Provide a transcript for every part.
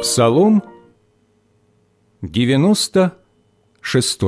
Псалом 96.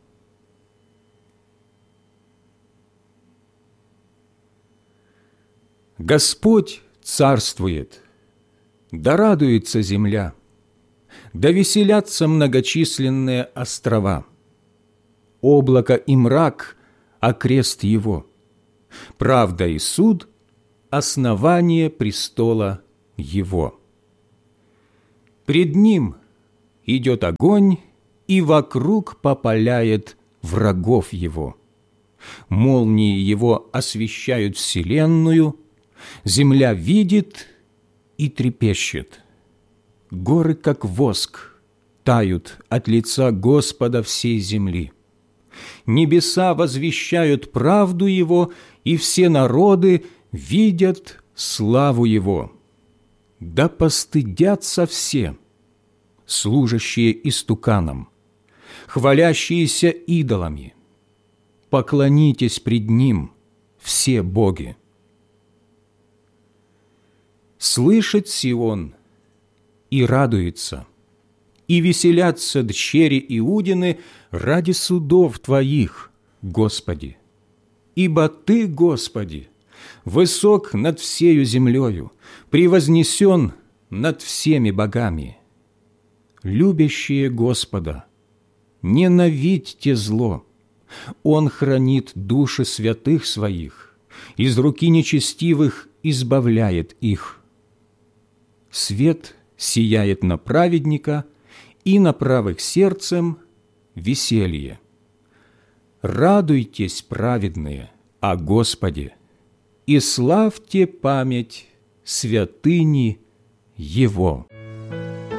Господь царствует, да радуется земля, да веселятся многочисленные острова. Облако и мрак – окрест его, правда и суд – основание престола его. Пред ним идет огонь, и вокруг попаляет врагов его. Молнии его освещают вселенную, земля видит и трепещет. Горы, как воск, тают от лица Господа всей земли. Небеса возвещают правду Его, и все народы видят славу Его. Да постыдятся все, служащие истуканам, хвалящиеся идолами. Поклонитесь пред Ним, все боги. Слышит Сион и радуется, и веселятся дщери Иудины ради судов Твоих, Господи. Ибо Ты, Господи, высок над всею землею, превознесен над всеми богами. Любящие Господа, ненавидьте зло. Он хранит души святых Своих, из руки нечестивых избавляет их. Свет сияет на праведника, и на правых сердцем веселье. Радуйтесь, праведные, о Господе, и славьте память святыни Его.